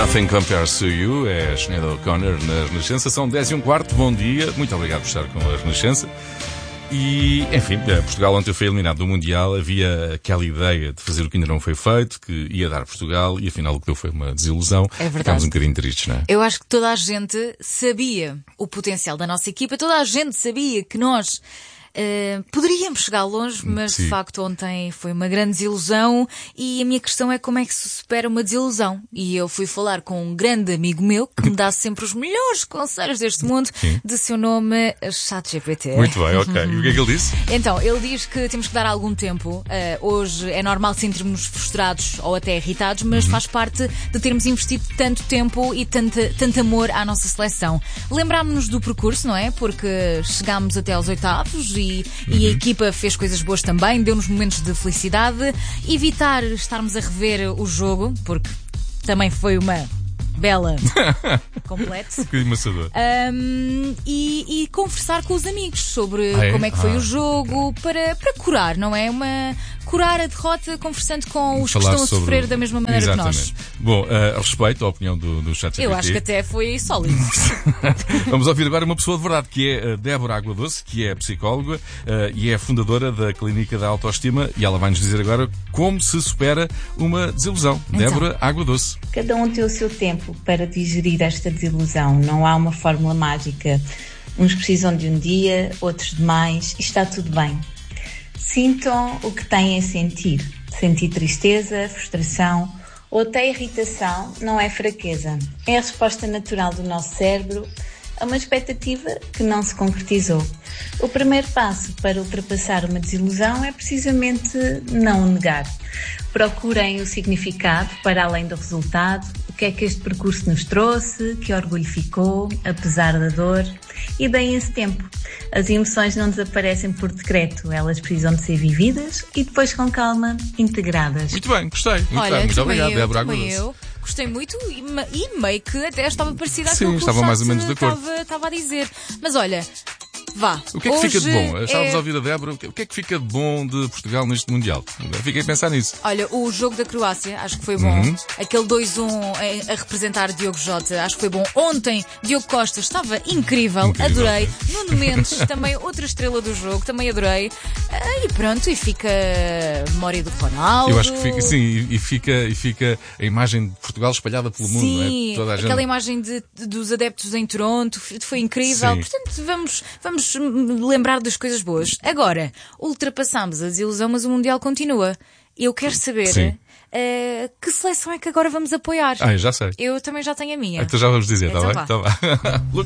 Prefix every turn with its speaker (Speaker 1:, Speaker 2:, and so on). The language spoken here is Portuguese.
Speaker 1: Nothing Compares to You, é a Sinéad O'Connor na Renascença. São 10h15, bom dia, muito obrigado por estar com a Renascença. E, enfim, Portugal ontem foi eliminado do Mundial. Havia aquela ideia de fazer o que ainda não foi feito, que ia dar Portugal, e afinal o que deu foi uma desilusão.
Speaker 2: É verdade.
Speaker 1: Ficámos um bocadinho tristes, não é?
Speaker 2: Eu acho que toda a gente sabia o potencial da nossa equipa, toda a gente sabia que nós poderíamos chegar longe, mas
Speaker 1: Sim.
Speaker 2: De facto ontem foi uma grande desilusão. E a minha questão é como é que se supera uma desilusão. E eu fui falar com um grande amigo meu que me dá sempre os melhores conselhos deste mundo.
Speaker 1: Sim.
Speaker 2: De seu nome, ChatGPT.
Speaker 1: Muito bem, ok. E o que é que ele disse?
Speaker 2: Então, ele diz que temos que dar algum tempo. Hoje é normal sentirmos frustrados ou até irritados, mas faz parte de termos investido tanto tempo e tanto amor à nossa seleção. Lembrámos-nos do percurso, não é? Porque chegámos até aos oitavos e a equipa fez coisas boas também, deu-nos momentos de felicidade. Evitar estarmos a rever o jogo, porque também foi uma bela complete.
Speaker 1: Um bocadinho maçador.
Speaker 2: E conversar com os amigos sobre
Speaker 1: Ah, é?
Speaker 2: como é que foi o jogo, para curar, não é? Curar a derrota conversando com os que
Speaker 1: Falar
Speaker 2: estão a sofrer
Speaker 1: sobre-
Speaker 2: da mesma maneira
Speaker 1: Exatamente.
Speaker 2: que nós.
Speaker 1: Bom, a respeito à opinião do ChatGPT.
Speaker 2: Eu acho que até foi sólido.
Speaker 1: Vamos ouvir agora uma pessoa de verdade, que é a Débora Água Doce, que é psicóloga e é fundadora da Clínica da Autoestima, e ela vai nos dizer agora como se supera uma desilusão.
Speaker 2: Então.
Speaker 1: Débora Água Doce.
Speaker 3: Cada um tem o seu tempo para digerir esta desilusão. Não há uma fórmula mágica. Uns precisam de um dia, outros de mais, e está tudo bem. Sintam o que têm a sentir. Sentir tristeza, frustração ou até irritação não é fraqueza. É a resposta natural do nosso cérebro a uma expectativa que não se concretizou. O primeiro passo para ultrapassar uma desilusão é precisamente não o negar. Procurem o significado para além do resultado, o que é que este percurso nos trouxe, que orgulho ficou, apesar da dor, e deem esse tempo. As emoções não desaparecem por decreto, elas precisam de ser vividas e depois com calma integradas.
Speaker 1: Muito bem, gostei. Muito
Speaker 2: Olha,
Speaker 1: bem, muito
Speaker 2: também
Speaker 1: obrigado,
Speaker 2: eu,
Speaker 1: Débora Água
Speaker 2: também
Speaker 1: Doce.
Speaker 2: eu. Gostei muito e meio que até estava parecida
Speaker 1: Sim,
Speaker 2: àquilo que
Speaker 1: estava
Speaker 2: o
Speaker 1: mais ou
Speaker 2: chat
Speaker 1: menos de acordo.
Speaker 2: estava a dizer. Mas olha, vá.
Speaker 1: O que é que fica de
Speaker 2: Hoje
Speaker 1: bom? Estávamos a ouvir a Débora. O que é que fica de bom de Portugal neste Mundial? Fiquei a pensar nisso.
Speaker 2: Olha, o jogo da Croácia, acho que foi bom. Aquele 2-1 a representar Diogo Jota, acho que foi bom. Ontem, Diogo Costa estava incrível. Adorei. Nuno Mendes, também outra estrela do jogo, também adorei. E pronto, e fica a memória do Ronaldo.
Speaker 1: Eu acho que fica, sim, e fica a imagem de Portugal espalhada pelo mundo, não
Speaker 2: Sim,
Speaker 1: é? Toda a
Speaker 2: aquela
Speaker 1: gente...
Speaker 2: imagem dos adeptos em Toronto foi incrível.
Speaker 1: Sim.
Speaker 2: Portanto, vamos lembrar das coisas boas. Agora, ultrapassámos a desilusão, mas o Mundial continua. Eu quero saber que seleção é que agora vamos apoiar.
Speaker 1: Já sei.
Speaker 2: Eu também já tenho a minha.
Speaker 1: Então já vamos dizer,
Speaker 2: Então
Speaker 1: está bem?
Speaker 2: vá.
Speaker 1: Então vá.